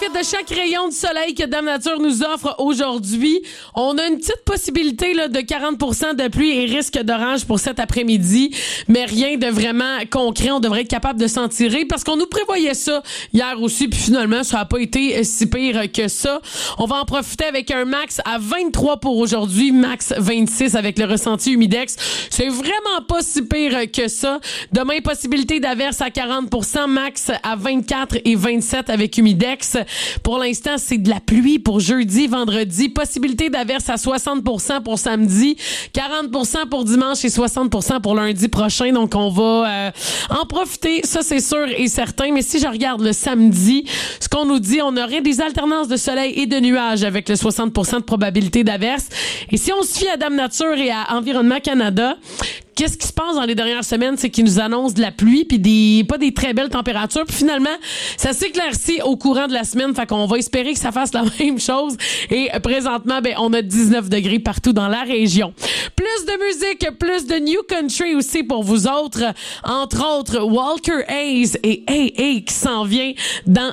profite de chaque rayon du soleil que Dame Nature nous offre aujourd'hui. On a une petite possibilité là, de 40% de pluie et risque d'orage pour cet après-midi, mais rien de vraiment concret. On devrait être capable de s'en tirer parce qu'on nous prévoyait ça hier aussi, puis finalement, ça n'a pas été si pire que ça. On va en profiter avec un max à 23 pour aujourd'hui, max 26 avec le ressenti humidex. C'est vraiment pas si pire que ça. Demain, possibilité d'averse à 40%, max à 24 et 27 avec humidex. Pour l'instant, c'est de la pluie pour jeudi, vendredi. Possibilité d'averse à 60% pour samedi, 40% pour dimanche et 60% pour lundi prochain. Donc, on va en profiter. Ça, c'est sûr et certain. Mais si je regarde le samedi, ce qu'on nous dit, on aurait des alternances de soleil et de nuages avec le 60% de probabilité d'averse. Et si on se fie à Dame Nature et à Environnement Canada, qu'est-ce qui se passe dans les dernières semaines, c'est qu'ils nous annoncent de la pluie puis pas des très belles températures. Puis finalement, ça s'éclaircit au courant de la semaine. Fait qu'on va espérer que ça fasse la même chose. Et présentement, on a 19 degrés partout dans la région. Plus de musique, plus de New Country aussi pour vous autres. Entre autres, Walker Hayes et AA qui s'en vient dans